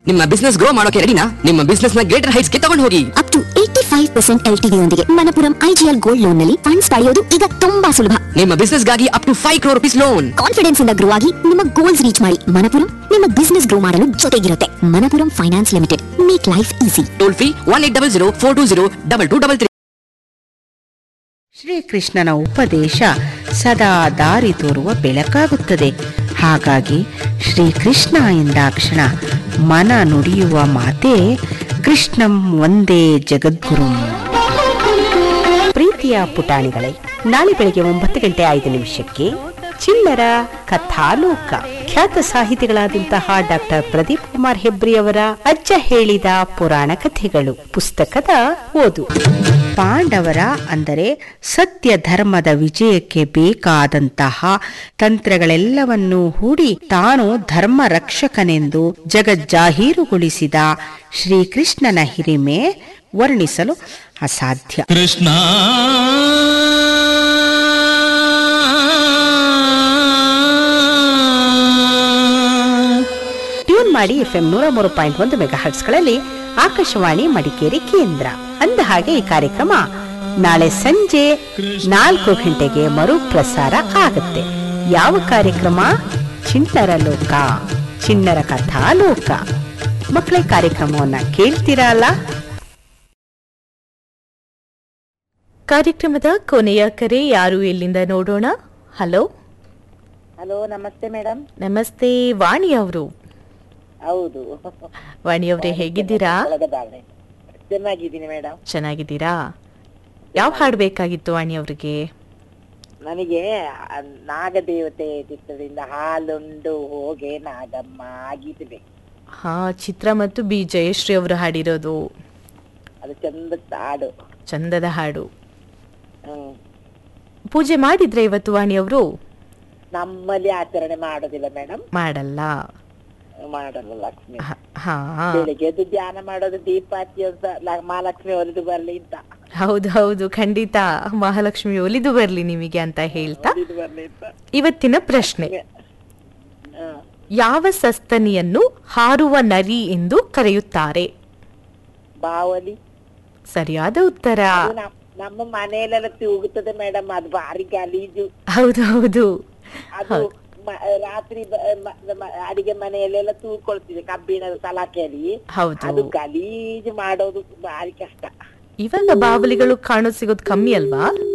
ನಿಮ್ಮ business grow ಮಾಡೋಕೆ ರೆಡಿನಾ? ನಿಮ್ಮ ಬಿಸ್ನೆಸ್ ನ ಗ್ರೇಟರ್ ಹೈಟ್ಸ್ ಗೆ ತಗೊಂಡು ಹೋಗಿ. ಅಪ್ ಟು 85% LTV ಯೊಂದಿಗೆ ಮಣಪುರಂ IGL ಗೋಲ್ಡ್ ಲೋನ್ ನಲ್ಲಿ ಫಂಡ್ಸ್ ಪಡೆಯೋದು ಈಗ ತುಂಬಾ ಸುಲಭ. ನಿಮ್ಮ ಬಿಸ್ನೆಸ್ ಗಾಗಿ up to 5 crore rupees loan. Confidence ಇಂದ ಗ್ರೋ ಆಗಿ ನಿಮ್ಮ ಗೋಲ್ಸ್ ರೀಚ್ ಮಾಡಿ. ಮಣಪುರಂ ನಿಮ್ಮ ಬಿಸ್ನೆಸ್ ಗ್ರೋ ಮಾಡಲು ಜೊತೆಗಿರುತ್ತೆ. Manappuram finance limited, make life easy. Toll free 1800 420 2233. ಶ್ರೀಕೃಷ್ಣನ ಉಪದೇಶ ಸದಾ ದಾರಿ ತೋರುವ ಬೆಳಕಾಗುತ್ತದೆ. ಹಾಗಾಗಿ ಶ್ರೀಕೃಷ್ಣ ಎಂದಾಕ್ಷಣ ಮನ ನುಡಿಯುವ ಮಾತೇ ಕೃಷ್ಣಂ ಒಂದೇ ಜಗದ್ಗುರು. ಪ್ರೀತಿಯ ಪುಟಾಣಿಗಳೇ, ನಾಳೆ ಬೆಳಗ್ಗೆ 9:05 ಚಿಲ್ಲರ ಕಥಾಲೋಕ. ಖ್ಯಾತ ಸಾಹಿತಿಗಳಾದಂತಹ ಡಾಕ್ಟರ್ ಪ್ರದೀಪ್ ಕುಮಾರ್ ಹೆಬ್ರಿ ಅವರ ಅಜ್ಜ ಹೇಳಿದ ಪುರಾಣ ಕಥೆಗಳು ಪುಸ್ತಕದ ಓದು. ಪಾಂಡವರ ಅಂದರೆ ಸತ್ಯ ಧರ್ಮದ ವಿಜಯಕ್ಕೆ ಬೇಕಾದಂತಹ ತಂತ್ರಗಳೆಲ್ಲವನ್ನೂ ಹೂಡಿ ತಾನು ಧರ್ಮ ರಕ್ಷಕನೆಂದು ಜಗಜ್ಜಾಹೀರುಗೊಳಿಸಿದ ಶ್ರೀಕೃಷ್ಣನ ಹಿರಿಮೆ ವರ್ಣಿಸಲು ಅಸಾಧ್ಯ. ಕೃಷ್ಣ ಟ್ಯೂನ್ ಮಾಡಿ FM 103.1 ಮೆಗಾಹರ್ಟ್ಸ್ಗಳಲ್ಲಿ ಆಕಾಶವಾಣಿ ಮಡಿಕೇರಿ ಕೇಂದ್ರ. ಅಂದ ಹಾಗೆ ಈ ಕಾರ್ಯಕ್ರಮ ನಾಳೆ ಸಂಜೆ 4 ಗಂಟೆಗೆ ಮರುಪ್ರಸಾರ ಆಗುತ್ತೆ. ಯಾವ ಕಾರ್ಯಕ್ರಮ? ಚಿಣ್ಣರ ಲೋಕ, ಚಿಣ್ಣರ ಕಥಾಲೋಕ. ಮಕ್ಕಳ ಕಾರ್ಯಕ್ರಮವನ್ನ ಕೇಳ್ತೀರಾ ಅಲ್ಲ? ಕಾರ್ಯಕ್ರಮದ ಕೊನೆಯ ಕರೆ ಯಾರು, ಎಲ್ಲಿಂದ ನೋಡೋಣ. ಹಲೋ ಹಲೋ, ನಮಸ್ತೆ ಮೇಡಮ್. ನಮಸ್ತೆ, ವಾಣಿ ಅವರು. ಹೌದು, ವಾಣಿ ಅವರೇ, ಹೇಗಿದ್ದೀರಾ? ಚೆನ್ನಾಗಿದ್ದೀನಿ ಮೇಡಮ್. ಚೆನ್ನಾಗಿದ್ದೀರಾ? ಯಾವ ಹಾಡು ಬೇಕಾಗಿತ್ತು ವಾಣಿ ಅವ್ರಿಗೆ? ನನಗೆ ನಾಗದೇವತೆ ಚಿತ್ರದಿಂದ ಹಾಲುಂಡು ಹೋಗೆ ನಾಗಮ್ಮ ಆಗಿದ್ವಿ. ಹಾ, ಚಿತ್ರ ಮತ್ತು ಬಿ ಜಯಶ್ರೀ ಅವರು ಹಾಡಿರೋದು. ಅದು ಚಂದದ ಹಾಡು. ಚಂದದ ಹಾಡು. ಪೂಜೆ ಮಾಡಿದ್ರೆ ಇವತ್ತು ವಾಣಿ ಅವರು? ನಮ್ಮಲ್ಲಿ ಆಚರಣೆ ಮಾಡೋದಿಲ್ಲ ಮೇಡಮ್. ಮಾಡಲ್ಲ. ಲಕ್ಷ್ಮಿ ಬೆಳಿಗ್ಗೆ ಧ್ಯಾನ ಮಾಡೋದು, ದೀಪ ಹಚ್ಚಿ ಮಹಾಲಕ್ಷ್ಮಿ ಒಲಿದು ಬರ್ಲಿ ಅಂತ. ಹೌದು ಹೌದು, ಖಂಡಿತ ಮಹಾಲಕ್ಷ್ಮಿ ಒಲಿದು ಬರ್ಲಿ ನಿಮಗೆ ಅಂತ ಹೇಳ್ತಾ ಇವತ್ತಿನ ಪ್ರಶ್ನೆ, ಯಾವ ಸಸ್ತನಿಯನ್ನು ಹಾರುವ ನರಿ ಎಂದು ಕರೆಯುತ್ತಾರೆ? ಬಾವಲಿ. ಸರಿಯಾದ ಉತ್ತರ. ನಮ್ಮ ಮನೆಯಲ್ಲೆಲ್ಲ ತೂಗುತ್ತದೆ ಮೇಡಮ್, ಅದು ಭಾರಿ ಗಲೀಜು. ಹೌದು ಹೌದು. ಅದು ರಾತ್ರಿ ಅಡಿಗೆ ಮನೆಯಲ್ಲೆಲ್ಲ ತೂಕೊಳ್ತಿದೆ ಕಬ್ಬಿಣದ ಸಲಾಕೆಯಲ್ಲಿ. ಅದು ಗಲೀಜು ಮಾಡೋದು ಭಾರಿ ಕಷ್ಟ. ಇವಾಗ ಬಾವಲಿಗಳು ಕಾಣೋ ಸಿಗೋದು ಕಮ್ಮಿ ಅಲ್ವಾ?